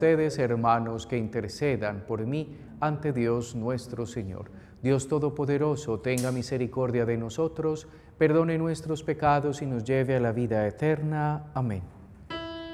Ustedes, hermanos, que intercedan por mí ante Dios nuestro Señor. Dios Todopoderoso, tenga misericordia de nosotros, perdone nuestros pecados y nos lleve a la vida eterna. Amén.